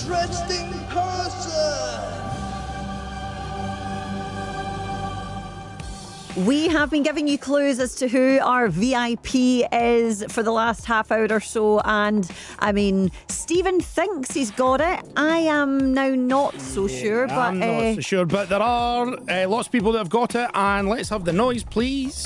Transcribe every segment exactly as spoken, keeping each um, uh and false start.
interesting person. We have been giving you clues as to who our V I P is for the last half hour or so, and I mean, Stephen thinks he's got it. I am now not so yeah, sure, but I'm not uh, so sure, but there are uh, lots of people that have got it, and let's have the noise, please.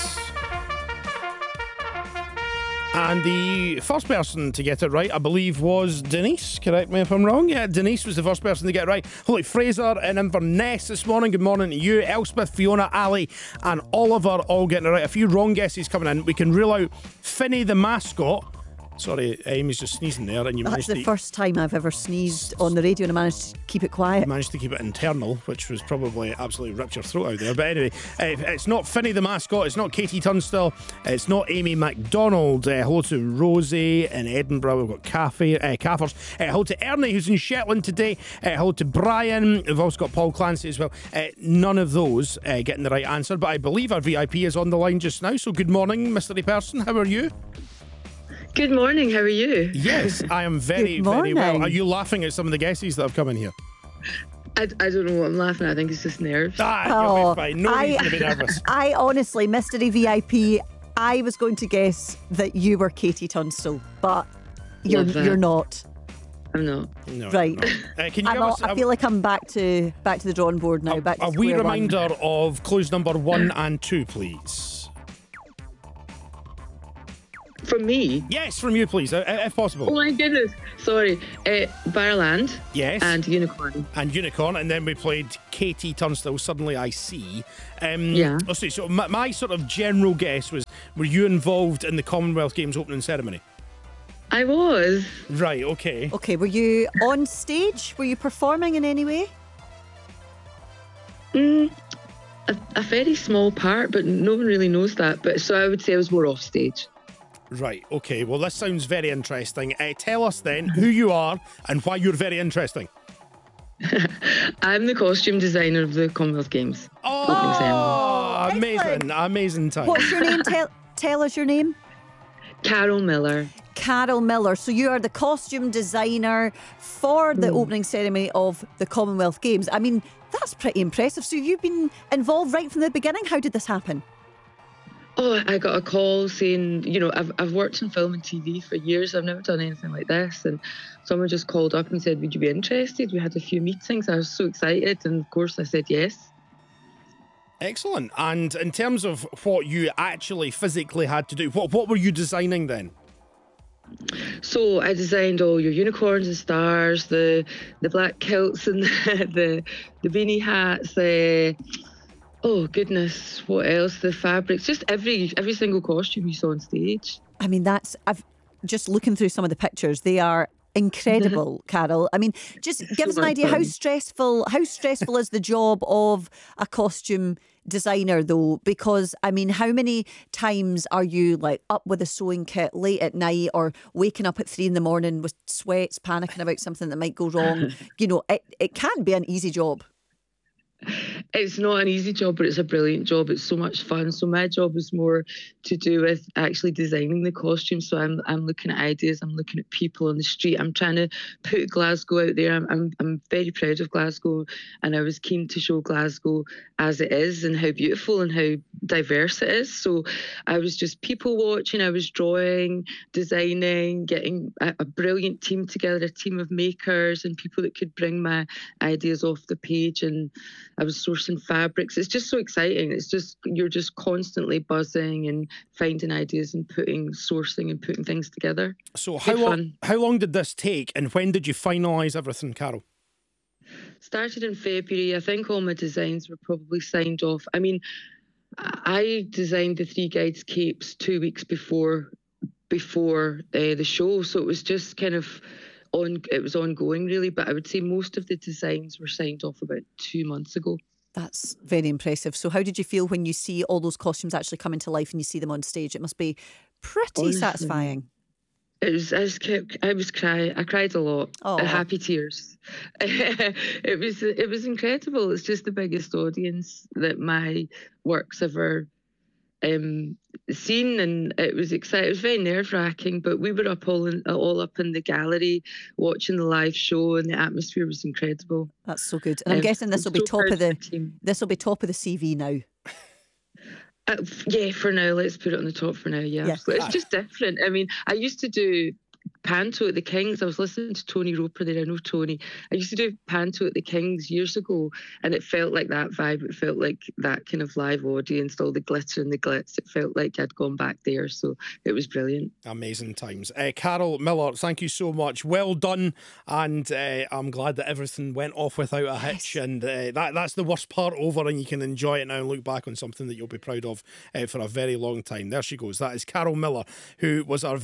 And the first person to get it right, I believe, was Denise. Correct me if I'm wrong. Yeah, Denise was the first person to get it right. Holy Fraser and Inverness this morning. Good morning to you. Elspeth, Fiona, Ali, and Oliver all getting it right. A few wrong guesses coming in. We can rule out Finny the mascot. Sorry, Amy's just sneezing there, and you that's managed the to first time I've ever sneezed on the radio, and I managed to keep it quiet. managed to keep it internal, which was probably absolutely ripped your throat out there. But anyway, uh, it's not Finny the mascot, it's not Katie Tunstall, it's not Amy MacDonald. Uh, hello to Rosie in Edinburgh. We've got Cafe, uh, Caffers. Uh, hello to Ernie, who's in Shetland today. Uh, hello to Brian. We've also got Paul Clancy as well. Uh, none of those uh, getting the right answer, but I believe our V I P is on the line just now. So good morning, mystery person. How are you? Good morning, how are you? Yes, I am very, Good very well. morning. Are you laughing at some of the guesses that have come in here? I, I don't know what I'm laughing at. I think it's just nerves. Ah, Oh, you'll be fine. No I- reason to be nervous. I honestly, mystery V I P, I was going to guess that you were Katie Tunstall, but you're Love that. you're not. I'm not. No, Right. no. Uh, can you I'm give all, us I a, feel like I'm back to back to the drawing board now. a, back to a wee square one. reminder of clues number one and two, please? From me? Yes, from you, please, uh, if Oh possible. my goodness. Sorry. Uh, Barrowland Yes. and Unicorn. And Unicorn, and then we played Katie Tunstall, Suddenly I See. Um, Yeah. Let's see, so my, my sort of general guess was, were you involved in the Commonwealth Games opening ceremony? I was. Right, okay. Okay, were you on stage? Were you performing in any way? Mm, a, a very small part, but no one really knows that. But so I would say I was more off stage. Right, okay. Well, this sounds very interesting. Uh, tell us then who you are and why you're very interesting. I'm the costume designer of the Commonwealth Games. Opening ceremony. Oh, amazing, excellent. amazing time. What's your name? tell, tell us your name. Carol Miller. Carol Miller. So you are the costume designer for the opening ceremony of the Commonwealth Games. I mean, that's pretty impressive. So you've been involved right from the beginning. How did this happen? Oh, I got a call saying, you know, I've I've worked in film and T V for years. I've never done anything like this. And someone just called up and said, would you be interested? We had a few meetings. I was so excited. And of course I said yes. Excellent. And in terms of what you actually physically had to do, what what were you designing then? So I designed all your unicorns and stars, the the black kilts and the the, the beanie hats. Uh, oh goodness, what else? The fabrics, just every every single costume you saw on stage. I mean, that's, I've just looking through some of the pictures. They are incredible, Carol. I mean, just give us an much idea how fun. stressful, how stressful is the job of a costume designer though? Because I mean, how many times are you like up with a sewing kit late at night or waking up at three in the morning with sweats, panicking about something that might go wrong? You know, it, it can't be an easy job. It's not an easy job, but it's a brilliant job. It's so much fun. So my job is more to do with actually designing the costumes. So I'm I'm looking at ideas. I'm looking at people on the street. I'm trying to put Glasgow out there. I'm I'm, I'm very proud of Glasgow, and I was keen to show Glasgow as it is and how beautiful and how diverse it is. So I was just people watching. I was drawing, designing, getting a, a brilliant team together, a team of makers and people that could bring my ideas off the page. And I was sourcing fabrics. It's just so exciting. It's just, you're just constantly buzzing and finding ideas and putting, sourcing and putting things together. So how Good long, fun. how long did this take and when did you finalise everything, Carol? Started in February. I think all my designs were probably signed off. I mean, I designed the Three Guides capes two weeks before before uh, the show. So it was just kind of on, it was ongoing really, but I would say most of the designs were signed off about two months ago. That's very impressive. So how did you feel when you see all those costumes actually coming to life and you see them on stage? It must be pretty Honestly. satisfying. It was, I was, kept, I was crying. I cried a lot. Aw. Uh, happy tears. it was, it was incredible. It's just the biggest audience that my works ever um, scene, and it was exciting. It was very nerve wracking, but we were up all in, all up in the gallery watching the live show, and the atmosphere was incredible. That's so good. And I'm Um, guessing this will be so top proud of the team. this will be top of the C V now. Uh, f- yeah, for now, let's put it on the top for now. Yeah, Yeah. absolutely. It's just different. I mean, I used to do panto at the Kings. I was listening to Tony Roper there. I know Tony. I used to do panto at the Kings years ago, and it felt like that vibe. It felt like that kind of live audience, all the glitter and the glitz. It felt like I'd gone back there, so it was brilliant. Amazing times. Uh, Carol Miller, thank you so much. Well done, and uh, I'm glad that everything went off without a hitch, Yes. and uh, that that's the worst part over, and you can enjoy it now and look back on something that you'll be proud of uh, for a very long time. There she goes. That is Carol Miller, who was our